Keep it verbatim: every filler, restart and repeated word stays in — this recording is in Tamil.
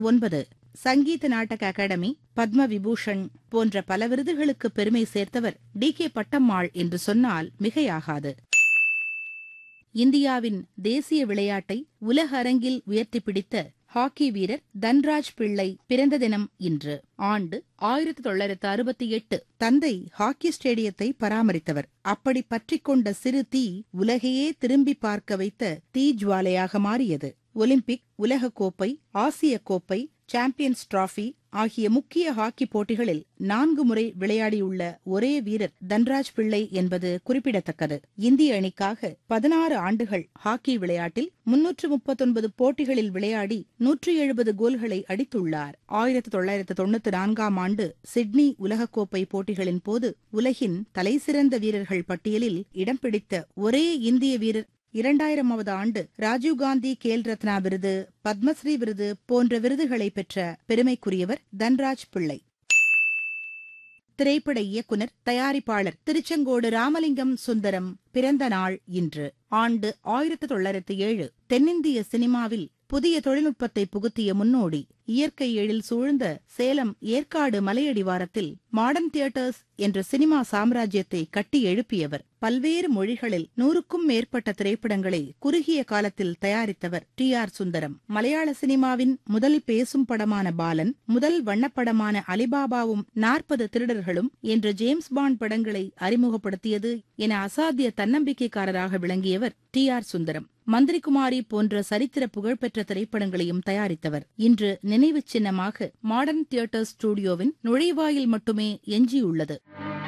ஒன்பது சங்கீத நாடக அகாடமி, பத்ம விபூஷன் போன்ற பல விருதுகளுக்கு பெருமை சேர்த்தவர் டி கே பட்டம்மாள் என்று சொன்னால் மிகையாகாது. இந்தியாவின் தேசிய விளையாட்டை உலக அரங்கில் உயர்த்தி பிடித்த ஹாக்கி வீரர் தன்ராஜ் பிள்ளை பிறந்த தினம் இன்று. ஆண்டு ஆயிரத்தி தொள்ளாயிரத்து அறுபத்தி எட்டு. தந்தை ஹாக்கி ஸ்டேடியத்தை பராமரித்தவர். அப்படி பற்றிக்கொண்ட சிறு தீ உலகையே திரும்பி பார்க்க வைத்த தீஜ்வாலையாக மாறியது. ஒலிம்பிக், உலகக்கோப்பை, ஆசிய கோப்பை, சாம்பியன்ஸ் டிராபி ஆகிய முக்கிய ஹாக்கி போட்டிகளில் நான்கு முறை விளையாடியுள்ள ஒரே வீரர் தன்ராஜ் பிள்ளை என்பது குறிப்பிடத்தக்கது. இந்திய அணிக்காக பதினாறு ஆண்டுகள் ஹாக்கி விளையாட்டில் முன்னூற்று முப்பத்தொன்பது போட்டிகளில் விளையாடி நூற்றி எழுபது கோல்களை அடித்துள்ளார். ஆயிரத்தி தொள்ளாயிரத்து தொன்னூத்தி நான்காம் ஆண்டு சிட்னி உலகக்கோப்பை போட்டிகளின் போது உலகின் தலைசிறந்த வீரர்கள் பட்டியலில் இடம் பிடித்த ஒரே இந்திய வீரர். இரண்டாயிரமாவது ஆண்டு ராஜீவ்காந்தி கேல் ரத்னா விருது, பத்மஸ்ரீ விருது போன்ற விருதுகளை பெற்ற பெருமைக்குரியவர் தன்ராஜ் பிள்ளை. திரைப்பட இயக்குனர், தயாரிப்பாளர் திருச்செங்கோடு ராமலிங்கம் சுந்தரம் பிறந்த நாள் இன்று. ஆண்டு ஆயிரத்தி தொள்ளாயிரத்து ஏழு. தென்னிந்திய சினிமாவில் புதிய தொழில்நுட்பத்தை புகுத்திய முன்னோடி. இயற்கை எழில் சூழ்ந்த சேலம் ஏற்காடு மலையடிவாரத்தில் மாடர்ன் தியேட்டர்ஸ் என்ற சினிமா சாம்ராஜ்யத்தை கட்டி எழுப்பியவர். பல்வேறு மொழிகளில் நூறுக்கும் மேற்பட்ட திரைப்படங்களை குறுகிய காலத்தில் தயாரித்தவர் டி ஆர் சுந்தரம். மலையாள சினிமாவின் முதல் பேசும் படமான பாலன், முதல் வண்ணப்படமான அலிபாபாவும் நாற்பது திருடர்களும் என்ற ஜேம்ஸ் பாண்ட் படங்களை அறிமுகப்படுத்தியது என அசாத்திய தன்னம்பிக்கைக்காரராக விளங்கியவர் டி ஆர் சுந்தரம். மந்திரிகுமாரி போன்ற சரித்திர புகழ்பெற்ற திரைப்படங்களையும் தயாரித்தவர். இன்று நினைவு சின்னமாக மாடர்ன் தியேட்டர்ஸ் ஸ்டுடியோவின் நுழைவாயில் மட்டுமே எஞ்சியுள்ளது.